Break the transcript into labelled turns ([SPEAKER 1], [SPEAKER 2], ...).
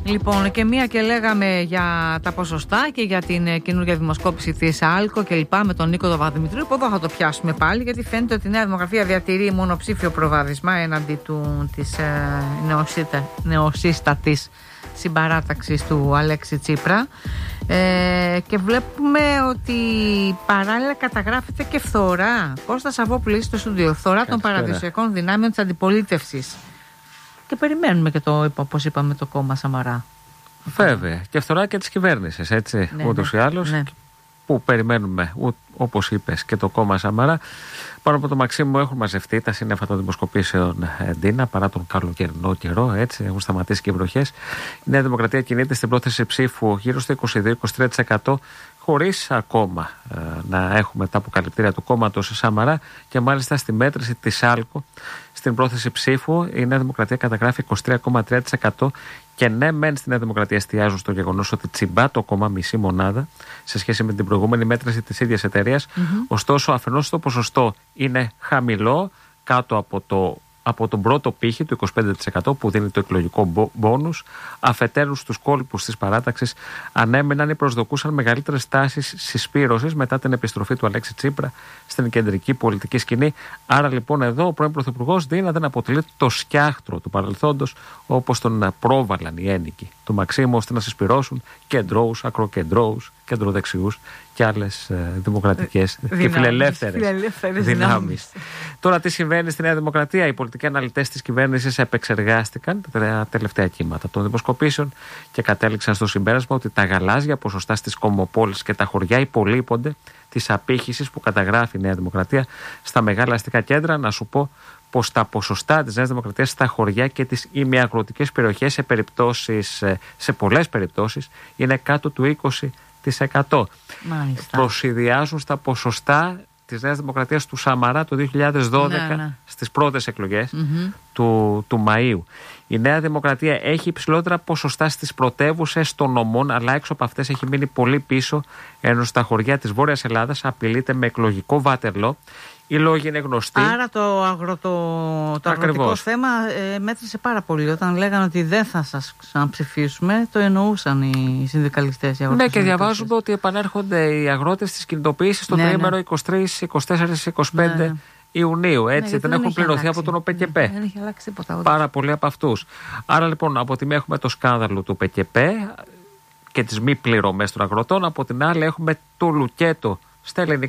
[SPEAKER 1] Λοιπόν, και μία και λέγαμε για τα ποσοστά και για την καινούργια δημοσκόπηση της ΑΛΚΟ και λοιπά με τον Νίκο Παπαδημητρίου, που εδώ θα το πιάσουμε πάλι, γιατί φαίνεται ότι η Νέα Δημοκρατία διατηρεί μονοψήφιο προβάδισμα έναντι της νεοσύστατης συμπαράταξης του Αλέξη Τσίπρα, και βλέπουμε ότι παράλληλα καταγράφεται και φθορά. Κώστα Σαββόπουλη στο στούντιο, φθορά των παραδοσιακών δυνάμεων της αντιπολίτευσης. Και περιμένουμε και όπως είπαμε, το κόμμα Σαμαρά.
[SPEAKER 2] Βέβαια. Και φθορά και της κυβέρνησης, έτσι, ναι, ούτως ή άλλως. Ναι. Που περιμένουμε, όπως είπες, και το κόμμα Σαμαρά. Πάνω από το Μαξίμου έχουν μαζευτεί τα σύννεφα των δημοσκοπήσεων Ντίνα, παρά τον καλοκαιρινό καιρό, έτσι, έχουν σταματήσει και οι βροχές. Η Νέα Δημοκρατία κινείται στην πρόθεση ψήφου γύρω στο 22-23%, χωρίς ακόμα να έχουμε τα αποκαλυπτήρια του κόμματος Σαμαρά, και μάλιστα στη μέτρηση της ΑΛΚΟ στην πρόθεση ψήφου η Νέα Δημοκρατία καταγράφει 23,3%. Και ναι, μεν στη Νέα Δημοκρατία εστιάζουν στο γεγονός ότι τσιμπά το κόμμα μισή μονάδα σε σχέση με την προηγούμενη μέτρηση της ίδιας εταιρείας. Ωστόσο, αφενός το ποσοστό είναι χαμηλό, κάτω από τον πρώτο πύχη του 25% που δίνει το εκλογικό μπόνους. Αφετέρου, στους κόλπους της παράταξης ανέμεναν ή προσδοκούσαν μεγαλύτερες τάσεις συσπήρωσης μετά την επιστροφή του Αλέξη Τσίπρα στην κεντρική πολιτική σκηνή. Άρα λοιπόν εδώ ο πρώην Πρωθυπουργός Ντίνα δεν αποτελεί το σκιάχτρο του παρελθόντος, όπως τον πρόβαλαν οι ένικοι του Μαξίμου, ώστε να συσπηρώσουν κεντρώους, ακροκεντρώους, κεντροδεξιούς και άλλες δημοκρατικές και φιλελεύθερες δυνάμεις. Τώρα τι συμβαίνει στη Νέα Δημοκρατία? Οι πολιτικοί αναλυτές της κυβέρνησης επεξεργάστηκαν τα τελευταία κύματα των δημοσκοπήσεων και κατέληξαν στο συμπέρασμα ότι τα γαλάζια ποσοστά στις κομμοπόλεις και τα χωριά υπολείπονται της απήχησης που καταγράφει η Νέα Δημοκρατία στα μεγάλα αστικά κέντρα. Να σου πω πως τα ποσοστά της Νέας Δημοκρατίας στα χωριά και τις ημιαγροτικές περιοχές σε πολλές περιπτώσεις είναι κάτω του 20%. Προσηδιάζουν στα ποσοστά της Νέας Δημοκρατίας του Σαμαρά το 2012, στις πρώτες εκλογές του Μαΐου. Η Νέα Δημοκρατία έχει υψηλότερα ποσοστά στις πρωτεύουσες των νομών, αλλά έξω από αυτές έχει μείνει πολύ πίσω, ενώ στα χωριά της Βόρειας Ελλάδας απειλείται με εκλογικό βάτερλο. Οι λόγοι είναι γνωστοί. Άρα το αγροτικό θέμα μέτρησε πάρα πολύ. Όταν λέγανε ότι δεν θα σας ξαναψηφίσουμε, το εννοούσαν οι συνδικαλιστές. Ναι, και διαβάζουμε ότι επανέρχονται οι αγρότες στις κινητοποιήσεις το τριήμερο 23, 24, 25 Ιουνίου. Έτσι, δεν έχουν πληρωθεί από τον ΟΠΚΠ. Δεν έχει αλλάξει τίποτα. Πάρα πολλοί από αυτούς. Άρα λοιπόν, από τη μία έχουμε το σκάνδαλο του ΟΠΚΠ και τις μη πληρωμές των αγροτών, από την άλλη έχουμε το λουκέτο στα ελληνικά